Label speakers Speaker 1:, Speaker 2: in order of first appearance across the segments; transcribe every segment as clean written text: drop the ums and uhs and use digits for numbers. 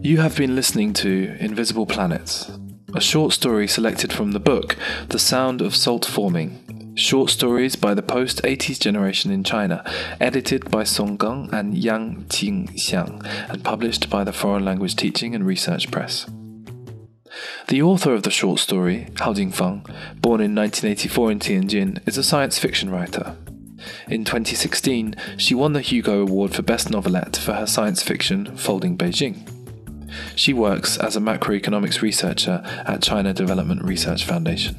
Speaker 1: You have been listening to Invisible Planets, a short story selected from the book The Sound of Salt Forming, short stories by the post-80s generation in China, edited by Song Gang and Yang Qingxiang, and published by the Foreign Language Teaching and Research Press. The author of the short story, Hao Jingfang, born in 1984 in Tianjin, is a science fiction writer. In 2016, she won the Hugo Award for Best Novelette for her science fiction Folding Beijing. She works as a macroeconomics researcher at China Development Research Foundation.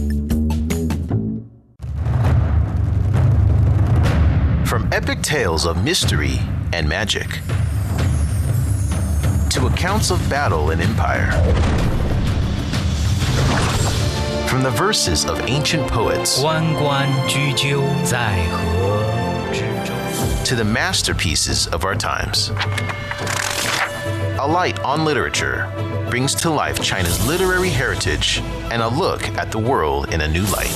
Speaker 2: From epic tales of mystery and magic to accounts of battle and empire, from the verses of ancient poets
Speaker 3: 关关雎鸠，在河之洲
Speaker 2: to the masterpieces of our times. A Light on Literature brings to life China's literary heritage and a look at the world in a new light.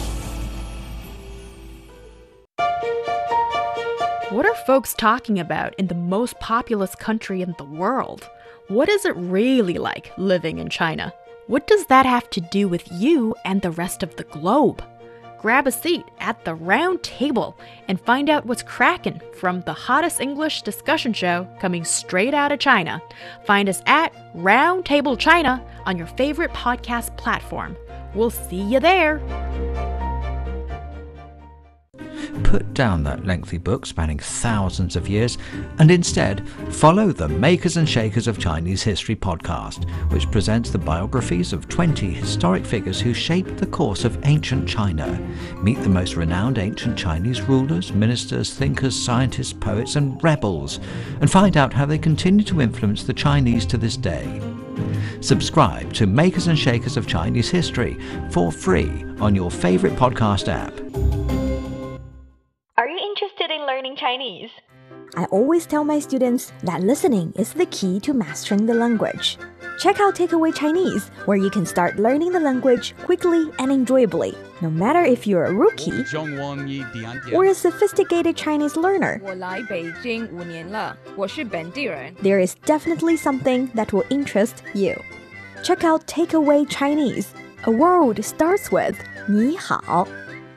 Speaker 4: What are folks talking about in the most populous country in the world? What is it really like living in China? What does that have to do with you and the rest of the globe? Grab a seat at the round table and find out what's cracking from the hottest English discussion show coming straight out of China. Find us at Round Table China on your favorite podcast platform. We'll see you there.
Speaker 5: Put down that lengthy book spanning thousands of years and instead follow the Makers and Shakers of Chinese History podcast, which presents the biographies of 20 historic figures who shaped the course of ancient China. Meet the most renowned ancient Chinese rulers, ministers, thinkers, scientists, poets and rebels, and find out how they continue to influence the Chinese to this day. Subscribe to Makers and Shakers of Chinese History for free on your favorite podcast app.
Speaker 6: Are you interested in learning Chinese?
Speaker 7: I always tell my students that listening is the key to mastering the language. Check out Takeaway Chinese, where you can start learning the language quickly and enjoyably, no matter if you're a rookie or a sophisticated Chinese learner.
Speaker 8: 我来北京5年了，我是本地人。
Speaker 7: There is definitely something that will interest you. Check out Takeaway Chinese. A world starts with 你好.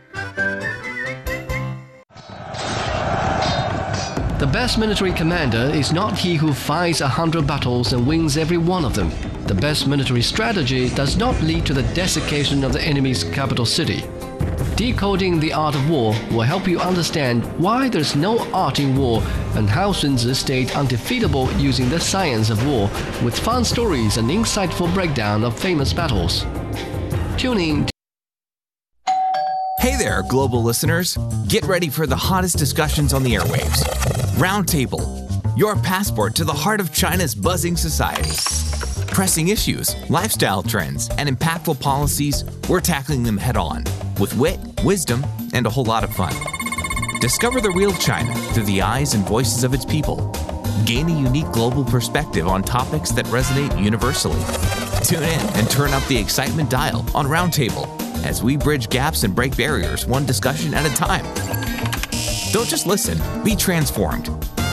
Speaker 9: The best military commander is not he who fights 100 battles and wins every one of them. The best military strategy does not lead to the desiccation of the enemy's capital city. Decoding the art of war will help you understand why there's no art in war and how Sun Tzu stayed undefeatable using the science of war with fun stories and insightful breakdown of famous battles. Tune in.
Speaker 10: Hey there, global listeners. Get ready for the hottest discussions on the airwaves. Roundtable, your passport to the heart of China's buzzing society. Pressing issues, lifestyle trends, and impactful policies, we're tackling them head on with wit, wisdom, and a whole lot of fun. Discover the real China through the eyes and voices of its people. Gain a unique global perspective on topics that resonate universally. Tune in and turn up the excitement dial on Roundtable as we bridge gaps and break barriers one discussion at a time. Don't just listen, be transformed.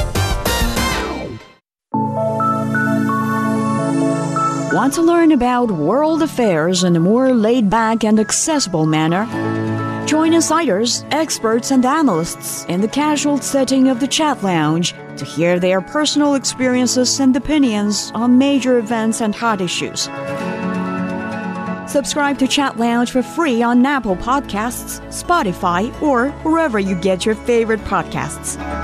Speaker 11: Want to learn about world affairs in a more laid-back and accessible manner? Join insiders, experts, and analysts in the casual setting of the Chat Lounge to hear their personal experiences and opinions on major events and hot issues. Subscribe to Chat Lounge for free on Apple Podcasts, Spotify, or wherever you get your favorite podcasts.